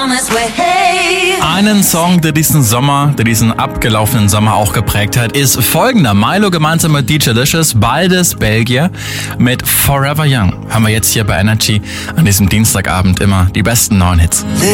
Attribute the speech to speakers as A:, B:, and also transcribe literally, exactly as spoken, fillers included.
A: Einen Song, der diesen Sommer, der diesen abgelaufenen Sommer auch geprägt hat, ist folgender. Milo gemeinsam mit D J Licious, beides Belgier, mit Forever Young. Haben wir jetzt hier bei Energy an diesem Dienstagabend immer die besten neuen Hits.